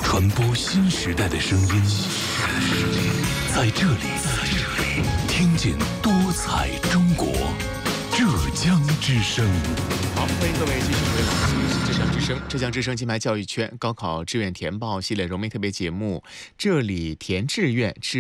传播新时代的声音，在这里听见多彩中国。浙江之声。 好，欢迎各位继续回来，浙江之声，浙江之声金牌教育圈高考志愿填报系列荣民特别节目，这里填志愿